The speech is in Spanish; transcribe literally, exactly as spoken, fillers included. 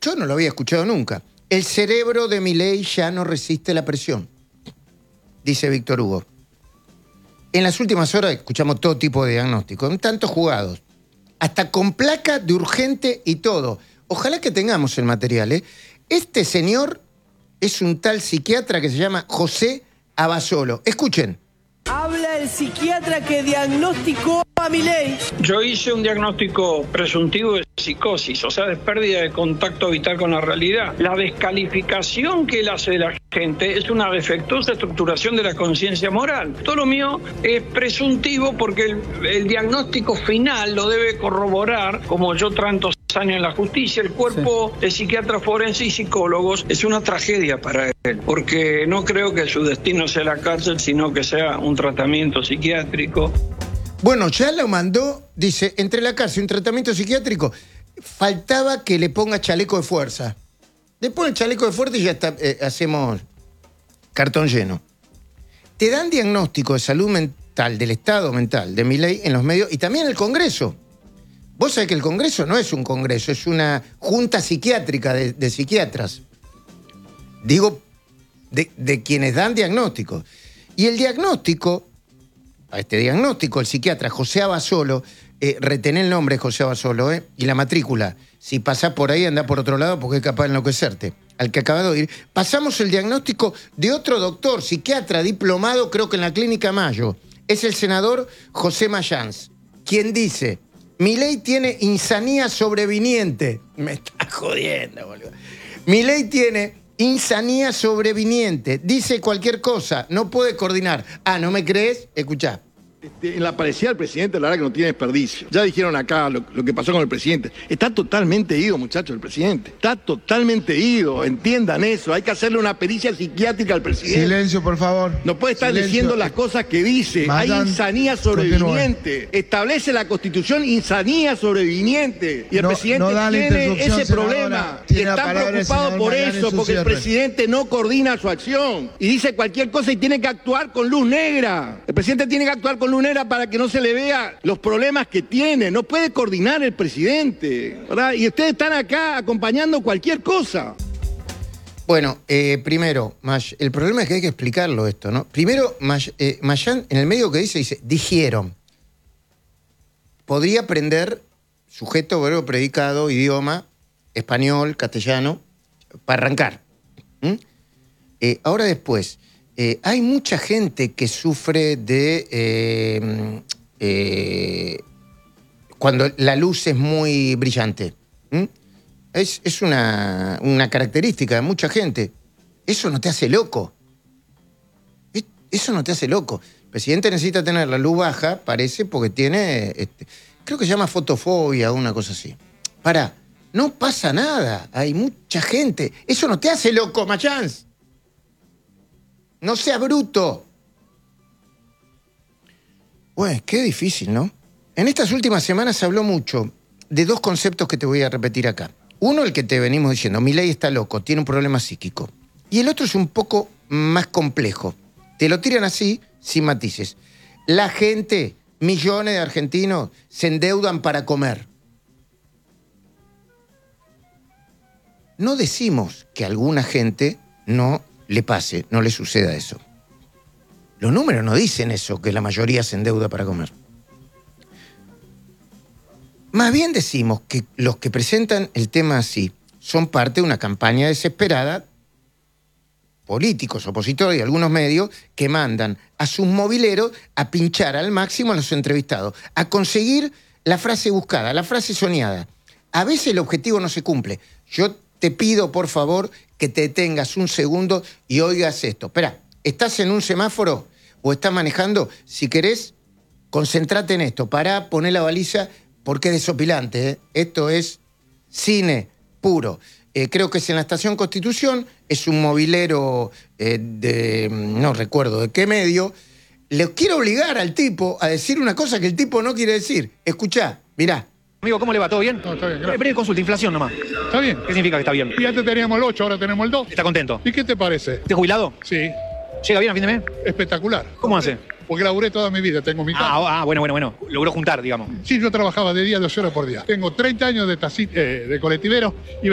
yo no lo había escuchado nunca. El cerebro de Milei ya no resiste la presión, dice Víctor Hugo. En las últimas horas escuchamos todo tipo de diagnósticos, tantos jugados, hasta con placa de urgente y todo. Ojalá que tengamos el material, ¿eh? Este señor es un tal psiquiatra que se llama José Abasolo. Escuchen. Habla el psiquiatra que diagnosticó a Milei. Yo hice un diagnóstico presuntivo de psicosis, o sea, de pérdida de contacto vital con la realidad. La descalificación que él hace de la gente es una defectuosa estructuración de la conciencia moral. Todo lo mío es presuntivo porque el, el diagnóstico final lo debe corroborar, como yo tantos años en la justicia, el cuerpo sí. de psiquiatras forenses y psicólogos es una tragedia para él, porque no creo que su destino sea la cárcel, sino que sea un tratamiento psiquiátrico. Bueno, ya lo mandó, dice, entre la cárcel y un tratamiento psiquiátrico, faltaba que le ponga chaleco de fuerza. Le pone el chaleco de fuerza y ya está, eh, hacemos cartón lleno. Te dan diagnóstico de salud mental, del estado mental de Milei en los medios y también en el Congreso. Vos sabés que el Congreso no es un congreso, es una junta psiquiátrica de, de psiquiatras. Digo, de, de quienes dan diagnósticos. Y el diagnóstico, a este diagnóstico, el psiquiatra José Abasolo, eh, retené el nombre José Abasolo, eh, y la matrícula. Si pasás por ahí, andá por otro lado porque es capaz de enloquecerte. Al que acaba de oír, pasamos el diagnóstico de otro doctor, psiquiatra, diplomado, creo que en la Clínica Mayo. Es el senador José Mayans, quien dice... Milei tiene insanía sobreviniente. Me está jodiendo, boludo. Milei tiene insanía sobreviniente. Dice cualquier cosa, no puede coordinar. Ah, ¿no me crees? Escuchá. Este, en la parecida del presidente, la verdad que no tiene desperdicio. Ya dijeron acá lo, lo que pasó con el presidente. Está totalmente ido, muchachos, el presidente. Está totalmente ido. Entiendan eso. Hay que hacerle una pericia psiquiátrica al presidente. Silencio, por favor. No puede estar Silencio. diciendo las cosas que dice. Mayans, hay insanía sobreviniente. Continúe. Establece la Constitución insanía sobreviniente. Y el no, presidente no tiene ese senadora. problema. Tiene y está preocupado por eso, porque cierre. el presidente no coordina su acción. Y dice cualquier cosa y tiene que actuar con luz negra. El presidente tiene que actuar con luz negra para que no se le vea los problemas que tiene. No puede coordinar el presidente, ¿verdad? Y ustedes están acá acompañando cualquier cosa. Bueno, eh, primero, May, el problema es que hay que explicarlo esto, ¿no? Primero, May, eh, Mayán, en el medio que dice, dice, dijeron. Podría aprender sujeto, verbo, predicado, idioma, español, castellano, para arrancar. ¿Mm? Eh, ahora después... Eh, hay mucha gente que sufre de... Eh, eh, cuando la luz es muy brillante. ¿Mm? Es, es una, una característica de mucha gente. Eso no te hace loco. Eso no te hace loco. El presidente necesita tener la luz baja, parece, porque tiene... Este, creo que se llama fotofobia o una cosa así. Pará, no pasa nada. Hay mucha gente. Eso no te hace loco, Mayans. No sea bruto. Bueno, qué difícil, ¿no? En estas últimas semanas se habló mucho de dos conceptos que te voy a repetir acá. Uno, el que te venimos diciendo, Milei está loco, tiene un problema psíquico. Y el otro es un poco más complejo. Te lo tiran así, sin matices. La gente, millones de argentinos, se endeudan para comer. No decimos que a alguna gente no le pase, no le suceda eso. Los números no dicen eso, que la mayoría se endeuda para comer. Más bien decimos que los que presentan el tema así son parte de una campaña desesperada, políticos, opositores y algunos medios que mandan a sus mobileros a pinchar al máximo a los entrevistados, a conseguir la frase buscada, la frase soñada. A veces el objetivo no se cumple. Yo te pido, por favor, que te detengas un segundo y oigas esto. Espera, ¿estás en un semáforo o estás manejando? Si querés, concentrate en esto. Pará, poné la baliza, porque es desopilante, ¿eh? Esto es cine puro. Eh, creo que es en la Estación Constitución, es un mobilero eh, de, no recuerdo de qué medio. Le quiero obligar al tipo a decir una cosa que el tipo no quiere decir. Escuchá, mirá. Amigo, ¿cómo le va? ¿Todo bien? No, está bien, gracias. Breve consulta, inflación nomás. ¿Está bien? ¿Qué significa que está bien? Y antes teníamos el ocho, ahora tenemos el dos. ¿Está contento? ¿Y qué te parece? ¿Estás jubilado? Sí. ¿Llega bien a fin de mes? Espectacular. ¿Cómo hace? Porque laburé toda mi vida, tengo mi casa. Ah, ah, bueno, bueno, bueno. Logró juntar, digamos. Sí, yo trabajaba de día doce horas por día. Tengo treinta años de, taxi, eh, de colectivero y